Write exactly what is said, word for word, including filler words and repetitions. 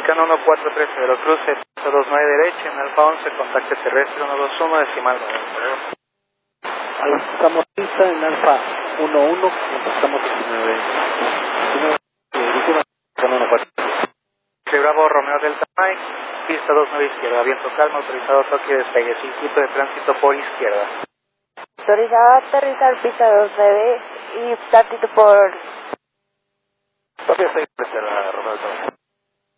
Mexicano uno cuatro tres Veracruz, pista dos nueve derecha, en Alfa once, contacto terrestre uno dos uno, decimal nueve. Estamos lista en Alfa uno uno, estamos diecinueve. Bravo Romeo Delta Mike, pista dos nueve izquierda, viento calma, autorizado toque de despegue, circuito de tránsito por izquierda. Autorizado aterrizar pista dos nueve y tránsito por... Toque de reserva, Romeo Delta Mike.